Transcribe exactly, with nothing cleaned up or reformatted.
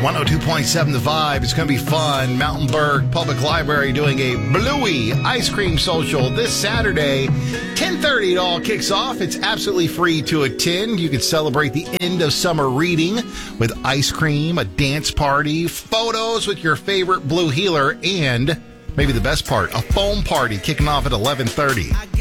one oh two point seven The Vibe. It's going to be fun. Mountainburg Public Library doing a Bluey Ice Cream Social this Saturday. ten thirty it all kicks off. It's absolutely free to attend. You can celebrate the end of summer reading with ice cream, a dance party, photos with your favorite Blue Healer, and maybe the best part, a foam party kicking off at eleven thirty.